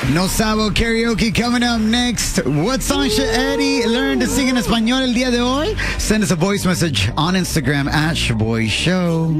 No Sabo Karaoke coming up next. What song should Eddie learn to sing in español el día de hoy? Send us a voice message on Instagram at Shaboy Show.